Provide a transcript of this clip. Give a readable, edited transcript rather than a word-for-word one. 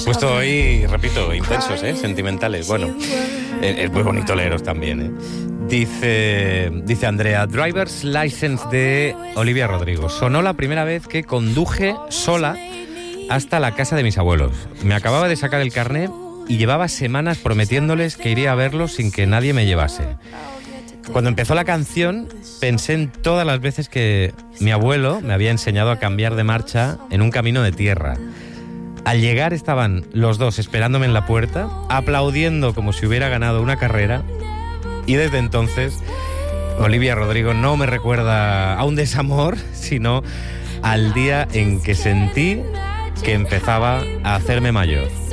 puesto hoy, repito, intensos, sentimentales. Bueno, es muy bonito leeros también, Dice Andrea, Driver's License de Olivia Rodrigo. Sonó la primera vez que conduje sola hasta la casa de mis abuelos. Me acababa de sacar el carné y llevaba semanas prometiéndoles que iría a verlos sin que nadie me llevase. Cuando empezó la canción, pensé en todas las veces que mi abuelo me había enseñado a cambiar de marcha en un camino de tierra. Al llegar estaban los dos esperándome en la puerta, aplaudiendo como si hubiera ganado una carrera, y desde entonces Olivia Rodrigo no me recuerda a un desamor, sino al día en que sentí que empezaba a hacerme mayor.